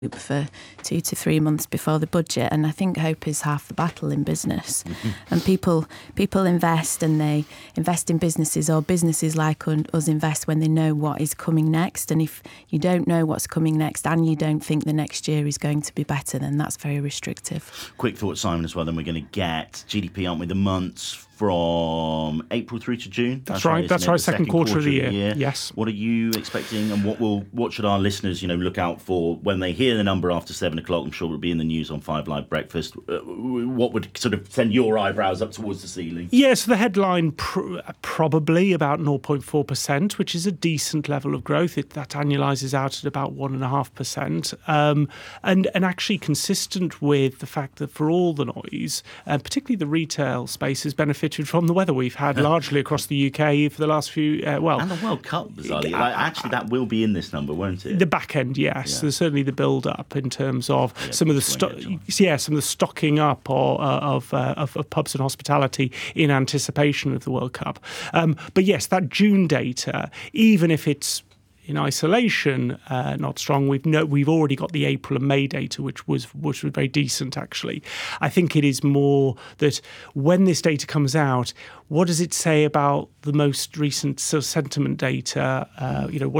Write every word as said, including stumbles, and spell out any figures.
for two to three months before the budget, and I think hope is half the battle in business. Mm-hmm. And people people invest, and they invest in businesses, or businesses like us invest when they know what is coming next. And if you don't know what's coming next and you don't think the next year is going to be better, then that's very restrictive. Quick thought, Simon, as well, then we're going to get G D P, aren't we, the months from April through to June? That's, that's right, that's right, second, second quarter, quarter of the year. Of the year. Yes. What are you expecting, and what will what should our listeners, you know, look out for when they hear the number after seven o'clock? I'm sure it'll be in the news on Five Live Breakfast. Uh, what would sort of send your eyebrows up towards the ceiling? Yeah, so the headline pr- probably about zero point four percent, which is a decent level of growth. It, that annualises out at about one point five percent. Um, and, and actually consistent with the fact that for all the noise, uh, particularly the retail space has benefited from the weather we've had largely across the U K for the last few, uh, well... And the World Cup, bizarrely. Like, actually, that will be in this number, won't it? The back end, yes. Yeah. There's certainly the build-up in terms of yeah, some of the sto- yeah, some of the stocking up or, uh, of, uh, of of pubs and hospitality in anticipation of the World Cup. Um, but yes, that June data, even if it's in isolation, uh, not strong. We've no, we've already got the April and May data, which was which was very decent, actually. I think it is more that when this data comes out, what does it say about the most recent sort of sentiment data? Uh, you know, what